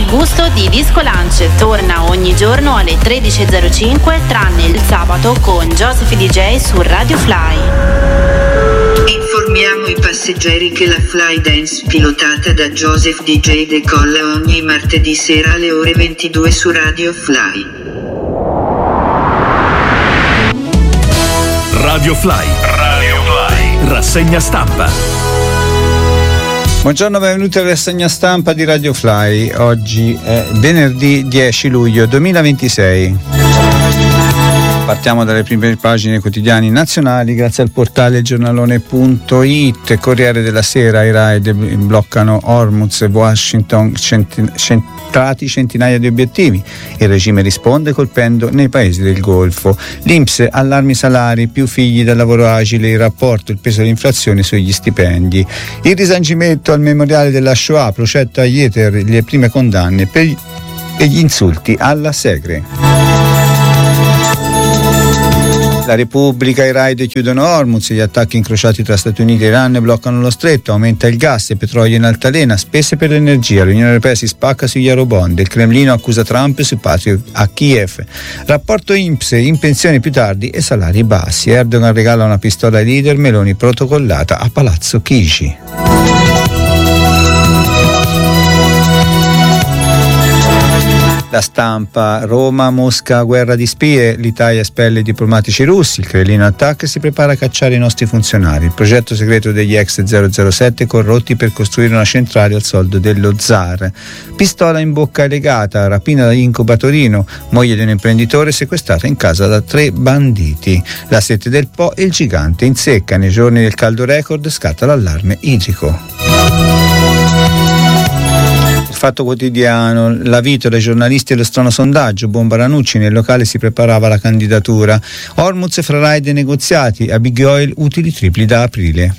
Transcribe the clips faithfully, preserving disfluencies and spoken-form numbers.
gusto di Disco Lunch torna ogni giorno alle tredici e zero cinque, tranne il sabato con Joseph D J su Radio Fly. Informiamo i passeggeri che la Fly Dance pilotata da Joseph D J decolla ogni martedì sera alle ore ventidue su Radio Fly. Radio Fly. Radio Fly. Rassegna stampa. Buongiorno, benvenuti alla rassegna stampa di Radio Fly. Oggi è venerdì dieci luglio duemilaventisei. Partiamo dalle prime pagine quotidiani nazionali grazie al portale giornalone punto it. Corriere della Sera, i raid bloccano Hormuz e Washington, centrati centinaia di obiettivi. Il regime risponde colpendo nei paesi del Golfo. L'I N P S, allarmi salari, più figli dal lavoro agile, il rapporto, il peso dell'inflazione sugli stipendi. Il risanimento al memoriale della Shoah, progetto a Yeter, le prime condanne per gli insulti alla Segre. La Repubblica, i raid chiudono Hormuz, gli attacchi incrociati tra Stati Uniti e Iran bloccano lo stretto, aumenta il gas e petrolio in altalena, spese per l'energia, l'Unione Europea si spacca sugli eurobond, il Cremlino accusa Trump su Patriot a Kiev, rapporto I N P S, in pensione più tardi e salari bassi, Erdogan regala una pistola ai leader, Meloni protocollata a Palazzo Chigi. La Stampa, Roma, Mosca, guerra di spie, l'Italia espelle i diplomatici russi, il Cremlino attacca e si prepara a cacciare i nostri funzionari, il progetto segreto degli ex zero zero sette corrotti per costruire una centrale al soldo dello zar, pistola in bocca e legata, rapina da incubo a Torino, moglie di un imprenditore sequestrata in casa da tre banditi, la sete del Po e il gigante in secca, nei giorni del caldo record scatta l'allarme idrico. Fatto Quotidiano, la Vitola, i giornalisti e lo strano sondaggio, bomba Ranucci, nel locale si preparava la candidatura, Hormuz fra raid e negoziati, a Big Oil utili tripli da aprile.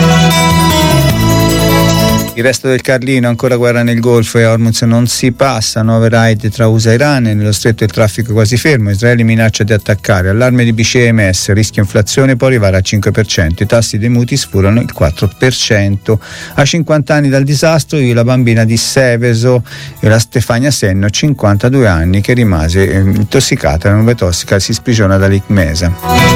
Il resto del Carlino, ancora guerra nel Golfo e Hormuz non si passa, nuove raid tra U S A e Iran, nello stretto il traffico quasi fermo, Israele minaccia di attaccare, allarme di B C E M S, rischio inflazione può arrivare al cinque per cento, i tassi dei mutui sfurano il quattro per cento. A cinquanta anni dal disastro, io la bambina di Seveso e la Stefania Senno, cinquantadue anni, che rimase eh, intossicata, la nube tossica si sprigiona dall'Icmesa.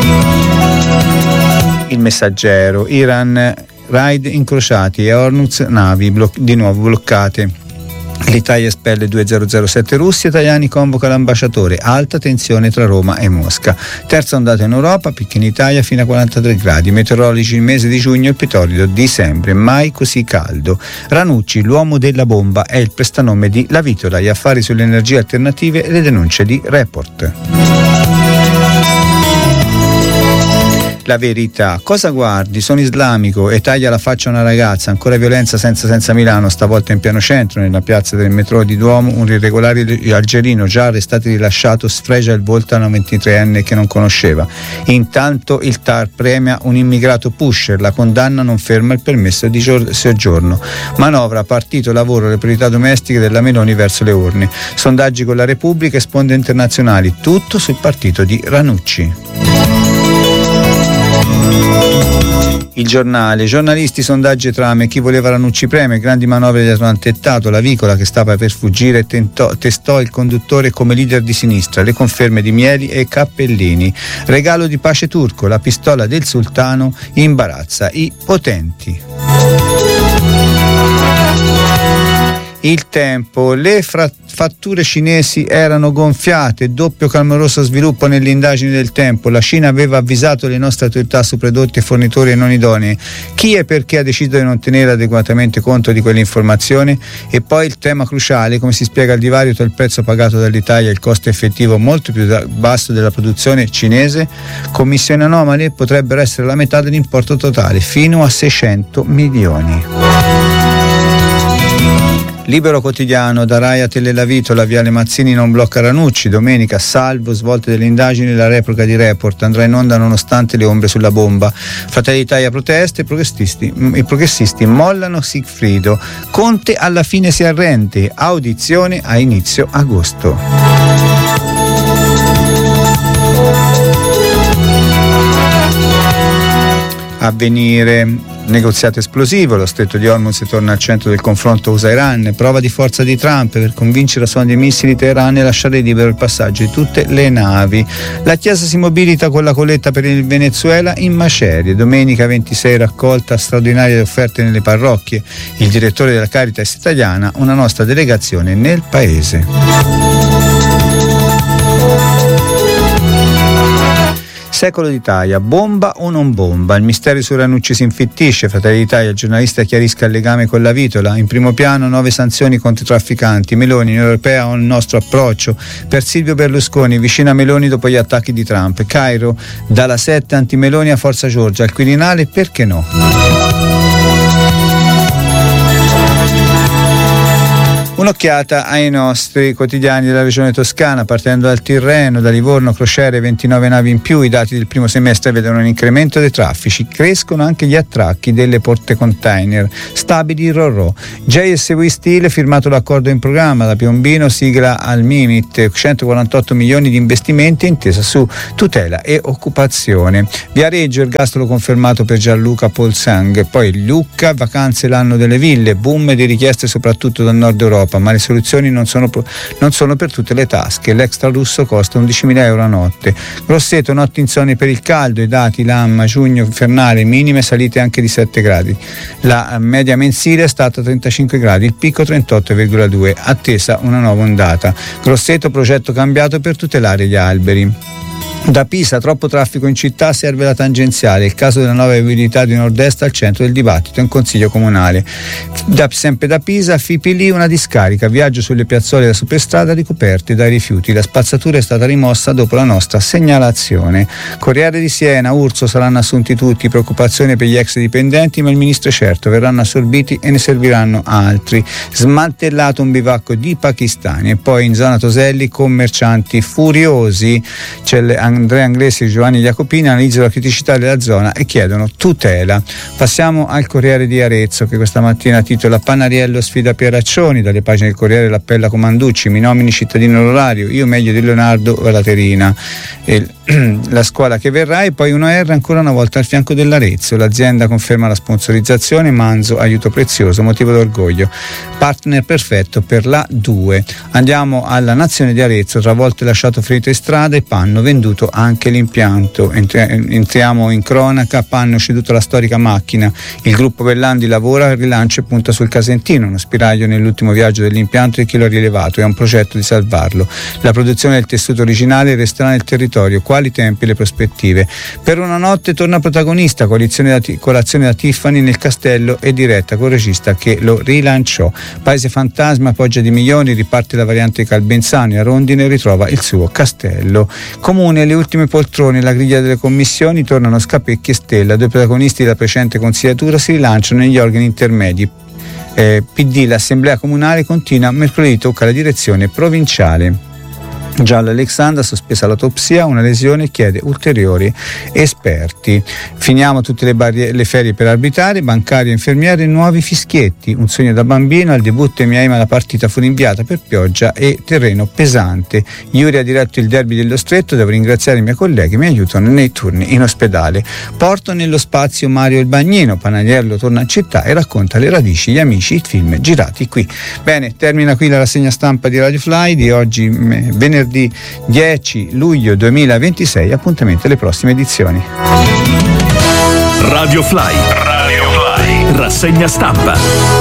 Il Messaggero, Iran, raid incrociati e Hormuz, navi bloc- di nuovo bloccate. L'Italia espelle due zero zero sette russi, italiani convoca l'ambasciatore, alta tensione tra Roma e Mosca. Terza ondata in Europa, picchi in Italia fino a quarantatré gradi, meteorologi il mese di giugno il più torrido di sempre, mai così caldo. Ranucci, l'uomo della bomba, è il prestanome di La Vitola, gli affari sulle energie alternative e le denunce di Report. La Verità, cosa guardi? Sono islamico e taglia la faccia a una ragazza, ancora violenza senza senza Milano, stavolta in piano centro, nella piazza del metro di Duomo, un irregolare algerino già arrestato e rilasciato sfregia il volto a una ventitreenne che non conosceva. Intanto il T A R premia un immigrato pusher, la condanna non ferma il permesso di soggiorno. Manovra, partito, lavoro, le priorità domestiche della Meloni verso le urne. Sondaggi con la Repubblica e sponde internazionali, tutto sul partito di Ranucci. Il Giornale, giornalisti, sondaggi e trame, chi voleva Ranucci premio, grandi manovre dietro un tentato, la Vicola che stava per fuggire tentò, testò il conduttore come leader di sinistra, le conferme di Mieli e Cappellini, regalo di pace turco, la pistola del sultano imbarazza i potenti. Il Tempo, le fra- fatture cinesi erano gonfiate, doppio clamoroso sviluppo nelle indagini del Tempo, la Cina aveva avvisato le nostre autorità su prodotti e fornitori non idonei, chi e perché ha deciso di non tenere adeguatamente conto di quell'informazione? E poi il tema cruciale, come si spiega il divario tra il prezzo pagato dall'Italia e il costo effettivo molto più basso della produzione cinese? Commissioni anomale potrebbero essere la metà dell'importo totale, fino a seicento milioni. Libero Quotidiano, da Rai a Tele Vitola, Viale Mazzini non blocca Ranucci, domenica salvo, svolte delle indagini, la replica di Report, andrà in onda nonostante le ombre sulla bomba. Fratelli d'Italia proteste, i progressisti, i progressisti mollano Sigfrido, Conte alla fine si arrende, audizione a inizio agosto. Avvenire, negoziato esplosivo, lo stretto di Hormuz torna al centro del confronto U S A-Iran, prova di forza di Trump per convincere la sonda dei missili Teheran e lasciare libero il passaggio di tutte le navi. La Chiesa si mobilita con la colletta per il Venezuela in macerie. Domenica ventisei raccolta straordinaria di offerte nelle parrocchie. Il direttore della Caritas italiana, una nostra delegazione nel paese. Secolo d'Italia, bomba o non bomba? Il mistero su Ranucci si infittisce. Fratelli d'Italia, il giornalista chiarisca il legame con la Vitola. In primo piano nuove sanzioni contro i trafficanti. Meloni, Unione Europea ha il nostro approccio. Per Silvio Berlusconi, vicino a Meloni dopo gli attacchi di Trump. Cairo, dalla sette anti-Meloni a Forza Giorgia. Al Quirinale, perché no? Un'occhiata ai nostri quotidiani della regione toscana, partendo dal Tirreno, da Livorno, crociere, ventinove navi in più. I dati del primo semestre vedono un incremento dei traffici, crescono anche gli attracchi delle porte container, stabili Rorò. J S W Steel, firmato l'accordo in programma, da Piombino sigla al Mimit, centoquarantotto milioni di investimenti, intesa su tutela e occupazione. Viareggio, ergastolo confermato per Gianluca Polsang. Poi Lucca, vacanze l'anno delle ville, boom di richieste soprattutto dal nord Europa, ma le soluzioni non sono, non sono per tutte le tasche. L'extra lusso costa undicimila euro a notte. Grosseto, notti insonni per il caldo. I dati Lamma, giugno infernale, minime salite anche di sette gradi. La media mensile è stata trentacinque gradi, il picco trentotto virgola due, attesa una nuova ondata. Grosseto, progetto cambiato per tutelare gli alberi. Da Pisa, troppo traffico in città, serve la tangenziale. Il caso della nuova viabilità di Nord-Est al centro del dibattito in Consiglio Comunale. Da, sempre da Pisa, Fipili, una discarica, viaggio sulle piazzole da superstrada ricoperte dai rifiuti. La spazzatura è stata rimossa dopo la nostra segnalazione. Corriere di Siena, Urso, saranno assunti tutti, preoccupazione per gli ex dipendenti, ma il ministro è certo, verranno assorbiti e ne serviranno altri. Smantellato un bivacco di pakistani. E poi in zona Toselli, commercianti furiosi. C'è le Andrea Anglesi e Giovanni Jacopini analizzano la criticità della zona e chiedono tutela. Passiamo al Corriere di Arezzo, che questa mattina titola Panariello sfida Pieraccioni. Dalle pagine del Corriere l'appella Comanducci, mi nomini cittadino onorario, io meglio di Leonardo Laterina. E la scuola che verrà, e poi uno R ancora una volta al fianco dell'Arezzo. L'azienda conferma la sponsorizzazione, Manzo aiuto prezioso, motivo d'orgoglio, partner perfetto per la due. Andiamo alla Nazione di Arezzo, travolto e lasciato ferito in strada e Panno venduto anche l'impianto. Entriamo in cronaca, Panno ceduto la storica macchina, il gruppo Bellandi lavora al rilancio e punta sul Casentino, uno spiraglio nell'ultimo viaggio dell'impianto e chi lo ha rilevato, è un progetto di salvarlo. La produzione del tessuto originale resterà nel territorio, quali tempi e le prospettive. Per una notte torna protagonista, colazione da, colazione da Tiffany nel castello e diretta col regista che lo rilanciò. Paese fantasma, poggia di milioni, riparte la variante Calbenzano e a Rondine ritrova il suo castello. Comune, le ultime poltrone, la griglia delle commissioni, tornano Scapecchi e Stella, due protagonisti della precedente consigliatura si rilanciano negli organi intermedi. Eh, P D, l'assemblea comunale continua, mercoledì tocca la direzione provinciale. Giallo Alexandra, sospesa l'autopsia, una lesione, chiede ulteriori esperti. Finiamo tutte le, barriere, le ferie per arbitrare, bancario, infermiere, nuovi fischietti. Un sogno da bambino, al debutto e Miami, ma la partita fu rinviata per pioggia e terreno pesante. Iuri ha diretto il derby dello Stretto, devo ringraziare i miei colleghi che mi aiutano nei turni in ospedale. Porto nello spazio Mario il Bagnino, Panariello torna in città e racconta le radici, gli amici, i film girati qui. Bene, termina qui la rassegna stampa di Radio Fly di oggi, venerdì dieci luglio duemilaventisei. Appuntamento alle prossime edizioni. Radio Fly, Radio Fly, rassegna stampa.